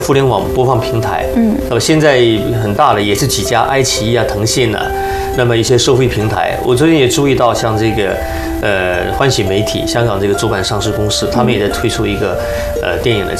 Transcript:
互联网播放平台，那么现在很大的也是几家，爱奇艺啊、腾讯啊，那么一些收费平台。我最近也注意到，像这个欢喜媒体，香港这个主板上市公司，他们也在推出一个电影的